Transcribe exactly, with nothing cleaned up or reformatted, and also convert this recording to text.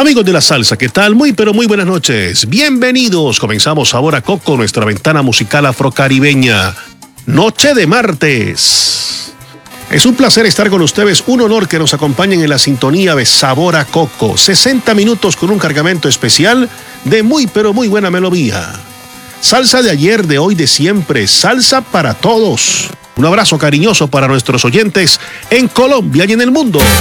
Amigos de la salsa, ¿qué tal? Muy pero muy buenas noches. Bienvenidos. Comenzamos ahora Coco, nuestra ventana musical afrocaribeña. Noche de martes. Es un placer estar con ustedes, un honor que nos acompañen en la sintonía de Sabor a Coco. sesenta minutos con un cargamento especial de muy pero muy buena melodía. Salsa de ayer, de hoy, de siempre. Salsa para todos. Un abrazo cariñoso para nuestros oyentes en Colombia y en el mundo.